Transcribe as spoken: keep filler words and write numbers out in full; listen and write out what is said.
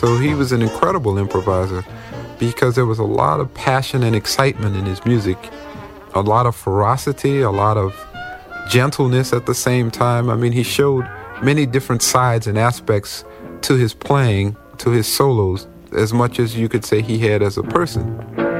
So he was an incredible improviser because there was a lot of passion and excitement in his music, a lot of ferocity, a lot of gentleness at the same time. I mean, he showed many different sides and aspects to his playing, to his solos, as much as you could say he had as a person.